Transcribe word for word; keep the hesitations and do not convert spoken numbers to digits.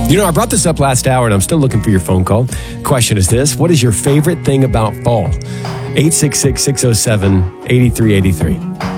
You know, I brought this up last hour, and I'm still looking for your phone call. Question is this: what is your favorite thing about fall? eight six six, six oh seven, eight three eight three.